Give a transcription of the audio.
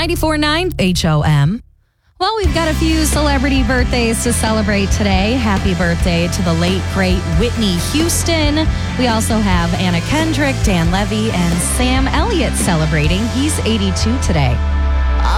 94.9 HOM. Well, we've got a few celebrity birthdays to celebrate today. Happy birthday to the late, great Whitney Houston. We also have Anna Kendrick, Dan Levy, and Sam Elliott celebrating. He's 82 today.